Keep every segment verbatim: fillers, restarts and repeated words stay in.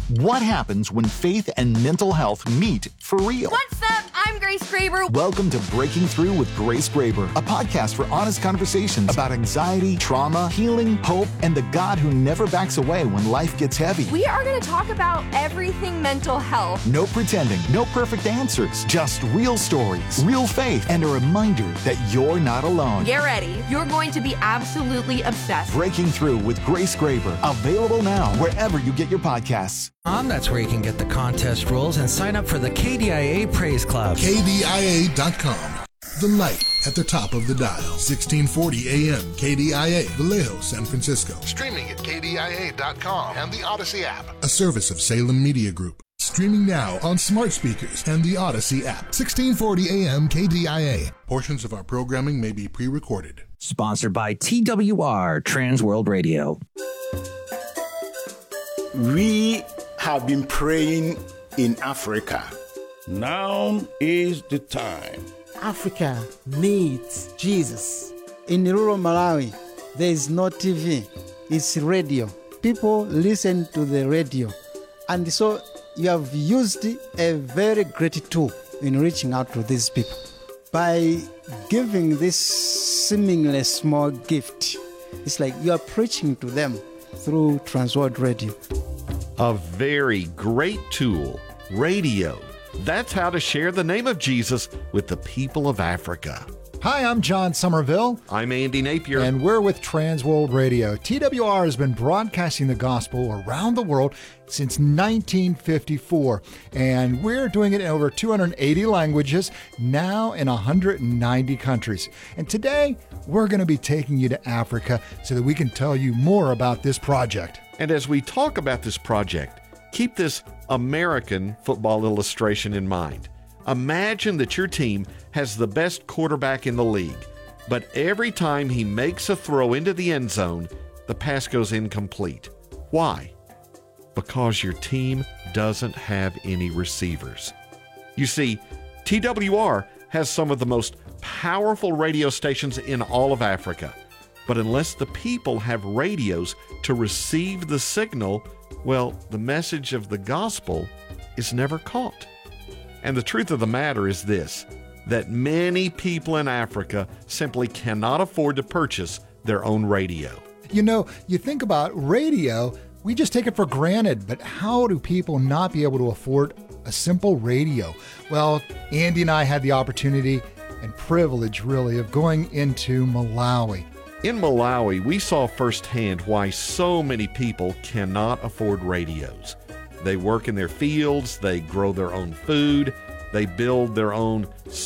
What happens when faith and mental health meet for real? What's up? I'm Grace Graber. Welcome to Breaking Through with Grace Graber, a podcast for honest conversations about anxiety, trauma, healing, hope, and the God who never backs away when life gets heavy. We are going to talk about everything mental health. No pretending, no perfect answers, just real stories, real faith, and a reminder that you're not alone. Get ready. You're going to be absolutely obsessed. Breaking Through with Grace Graber, available now wherever you get your podcasts. Um, that's where you can get the contest rules and sign up for the K D I A Praise Club. K D I A dot com. The light at the top of the dial. sixteen forty A M K D I A, Vallejo, San Francisco. Streaming at K D I A dot com and the Odyssey app. A service of Salem Media Group. Streaming now on smart speakers and the Odyssey app. sixteen forty A M K D I A. Portions of our programming may be pre-recorded. Sponsored by T W R Trans World Radio. We have been praying in Africa. Now is the time. Africa needs Jesus. In rural Malawi, there is no T V. It's radio. People listen to the radio. And so you have used a very great tool in reaching out to these people. By giving this seemingly small gift, it's like you are preaching to them through Transworld Radio. A very great tool, radio. That's how to share the name of Jesus with the people of Africa. Hi, I'm John Somerville. I'm Andy Napier. And we're with Transworld Radio. T W R has been broadcasting the gospel around the world since nineteen fifty-four. And we're doing it in over two hundred eighty languages, now in one hundred ninety countries. And today, we're going to be taking you to Africa so that we can tell you more about this project. And as we talk about this project, keep this American football illustration in mind. Imagine that your team has the best quarterback in the league, but every time he makes a throw into the end zone, the pass goes incomplete. Why? Because your team doesn't have any receivers. You see, T W R has some of the most powerful radio stations in all of Africa, but unless the people have radios to receive the signal, well, the message of the gospel is never caught. And the truth of the matter is this, that many people in Africa simply cannot afford to purchase their own radio. You know, you think about radio, we just take it for granted, but how do people not be able to afford a simple radio? Well, Andy and I had the opportunity and privilege, really, of going into Malawi. In Malawi, we saw firsthand why so many people cannot afford radios. They work in their fields, they grow their own food, they build their own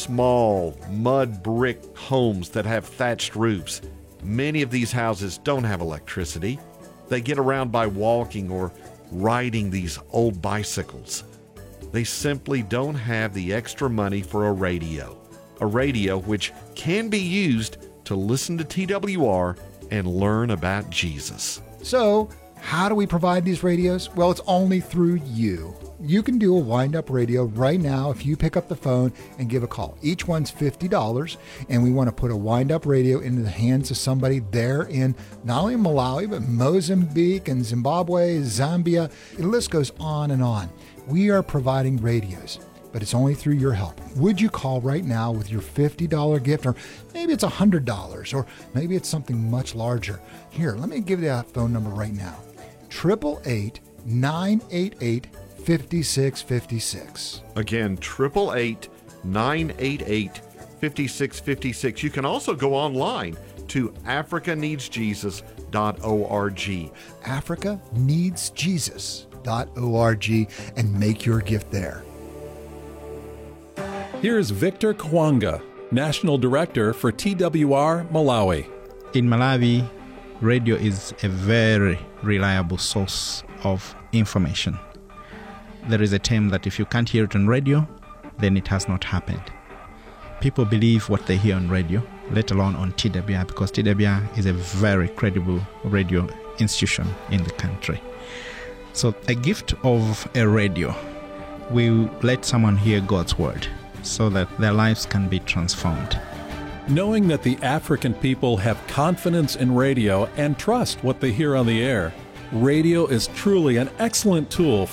small mud brick homes that have thatched roofs. Many of these houses don't have electricity. They get around by walking or riding these old bicycles. They simply don't have the extra money for a radio. A radio which can be used to listen to T W R and learn about Jesus. So, how do we provide these radios? Well, it's only through you. You can do a wind-up radio right now if you pick up the phone and give a call. Each one's fifty dollars, and we want to put a wind-up radio into the hands of somebody there in not only Malawi, but Mozambique and Zimbabwe, Zambia. The list goes on and on. We are providing radios, but it's only through your help. Would you call right now with your fifty dollars gift, or maybe it's one hundred dollars, or maybe it's something much larger? Here, let me give you that phone number right now. eight eight eight, nine eight eight, five six five six. Again, eight eight eight, nine eight eight, five six five six. You can also go online to africa needs jesus dot org. africa needs jesus dot org and make your gift there. Here's Victor Kwanga, National Director for T W R Malawi. In Malawi, radio is a very reliable source of information. There is a term that if you can't hear it on radio, then it has not happened. People believe what they hear on radio, let alone on T W R, because T W R is a very credible radio institution in the country. So a gift of a radio will let someone hear God's word so that their lives can be transformed. Knowing that the African people have confidence in radio and trust what they hear on the air, radio is truly an excellent tool